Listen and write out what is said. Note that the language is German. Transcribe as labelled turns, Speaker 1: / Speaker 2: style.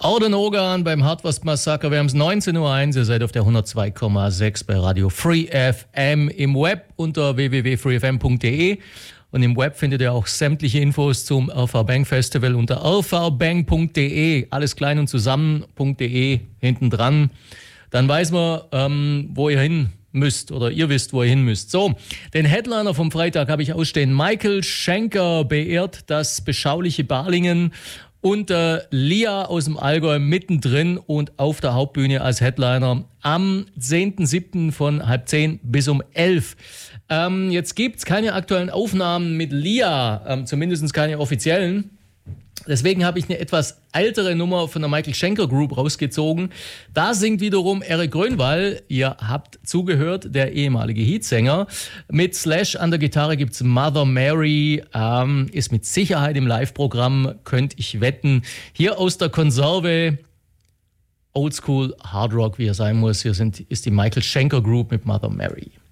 Speaker 1: Organ beim Hardwurst-Massaker. Wir haben es 19.01 Uhr. Ihr seid auf der 102,6 bei Radio Free FM im Web unter www.freefm.de. Und im Web findet ihr auch sämtliche Infos zum RV Bang Festival unter rvbang.de. Alles klein und zusammen.de hinten dran. Dann weiß man, wo ihr hin müsst oder ihr wisst, wo ihr hin müsst. So, den Headliner vom Freitag habe ich ausstehen. Michael Schenker beehrt das beschauliche Balingen und Lia aus dem Allgäu mittendrin und auf der Hauptbühne als Headliner am 10.07. von 9:30 bis um 11. Jetzt gibt es keine aktuellen Aufnahmen mit Lia, zumindest keine offiziellen. Deswegen habe ich eine etwas ältere Nummer von der Michael Schenker Group rausgezogen. Da singt wiederum Erik Grönwall, ihr habt zugehört, der ehemalige Heatsänger. Mit Slash an der Gitarre gibt's Mother Mary, ist mit Sicherheit im Live-Programm, könnte ich wetten. Hier aus der Konserve, Oldschool Hard Rock, wie er sein muss. Hier ist die Michael Schenker Group mit Mother Mary.